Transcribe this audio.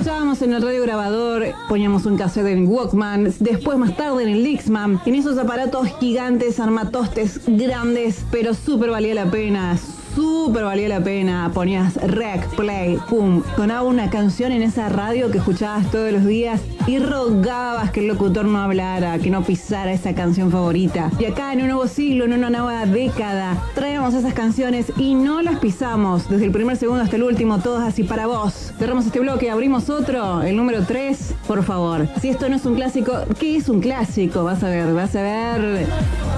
escuchábamos en el radio grabador, poníamos un cassette en Walkman, después más tarde en el Dixman, en esos aparatos gigantes, armatostes grandes, pero súper valía la pena. Súper valía la pena, ponías rec, play, pum, sonaba una canción en esa radio que escuchabas todos los días y rogabas que el locutor no hablara, que no pisara esa canción favorita. Y acá en un nuevo siglo, en una nueva década, traemos esas canciones y no las pisamos, desde el primer segundo hasta el último, todos así para vos. Cerramos este bloque, abrimos otro, el número 3, por favor. Si esto no es un clásico, ¿qué es un clásico? Vas a ver.